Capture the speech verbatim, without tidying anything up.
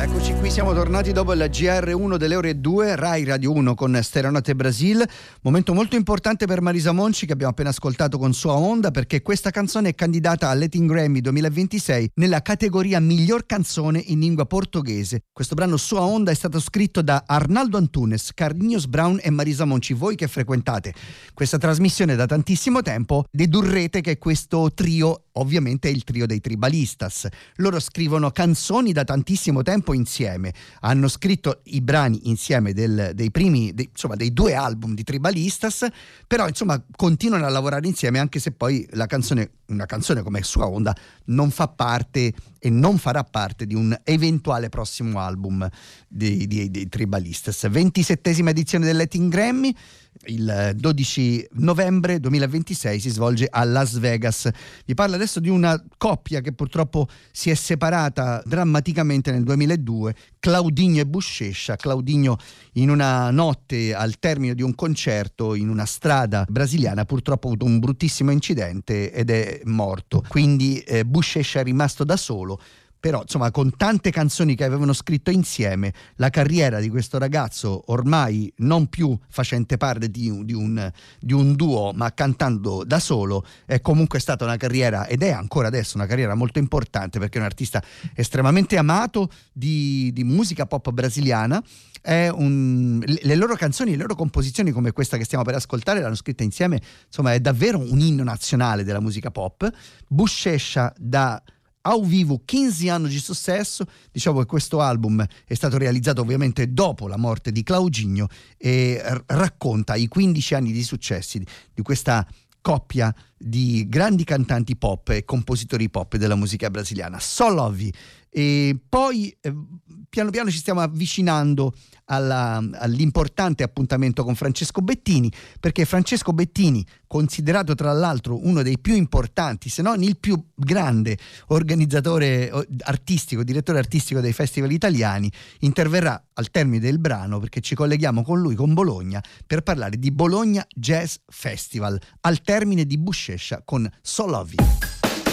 Eccoci qui, siamo tornati dopo il G R uno delle ore due, Rai Radio uno con Stereonote Brasil. Momento molto importante per Marisa Monci, che abbiamo appena ascoltato con Sua Onda, perché questa canzone è candidata al Latin Grammy duemilaventisei nella categoria miglior canzone in lingua portoghese. Questo brano Sua Onda è stato scritto da Arnaldo Antunes, Carlinhos Brown e Marisa Monci. Voi che frequentate questa trasmissione da tantissimo tempo dedurrete che questo trio ovviamente è il trio dei Tribalistas. Loro scrivono canzoni da tantissimo tempo insieme, hanno scritto i brani insieme del, dei primi, dei, insomma dei due album di Tribalistas, però insomma continuano a lavorare insieme, anche se poi la canzone, una canzone come Sua Onda non fa parte e non farà parte di un eventuale prossimo album dei, dei, dei Tribalistas. ventisettesima edizione del Latin Grammy, il dodici novembre duemilaventisei si svolge a Las Vegas. Vi parlo adesso di una coppia che purtroppo si è separata drammaticamente nel duemiladue, Claudinho e Bochecha. Claudinho, in una notte al termine di un concerto in una strada brasiliana, purtroppo ha avuto un bruttissimo incidente ed è morto, quindi eh, Bochecha è rimasto da solo. Però insomma, con tante canzoni che avevano scritto insieme, la carriera di questo ragazzo, ormai non più facente parte di un, di un, di un duo ma cantando da solo, è comunque stata una carriera, ed è ancora adesso una carriera molto importante, perché è un artista estremamente amato di, di musica pop brasiliana. È un, le loro canzoni, le loro composizioni come questa che stiamo per ascoltare l'hanno scritta insieme, insomma è davvero un inno nazionale della musica pop. Bochecha da ao vivo quindici anni di successo. Diciamo che questo album è stato realizzato ovviamente dopo la morte di Claudinho e r- racconta i quindici anni di successi di, di questa coppia di grandi cantanti pop e compositori pop della musica brasiliana. Solovi. E poi eh, piano piano ci stiamo avvicinando alla, all'importante appuntamento con Francesco Bettini, perché Francesco Bettini, considerato tra l'altro uno dei più importanti, se non il più grande organizzatore artistico, direttore artistico dei festival italiani, interverrà al termine del brano, perché ci colleghiamo con lui, con Bologna, per parlare di Bologna Jazz Festival, al termine di Bochecha con Solovi.